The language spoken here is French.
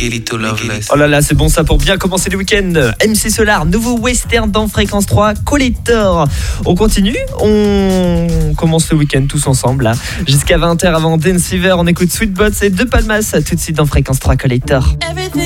Miguelito Loveless. Oh là là, c'est bon ça pour bien commencer le week-end. MC Solar, nouveau western dans Fréquence 3, Collector. On continue, on commence le week-end tous ensemble là. Jusqu'à 20h avant Dance Fever, on écoute Sweet Bots et De Palmas tout de suite dans Fréquence 3 Collector.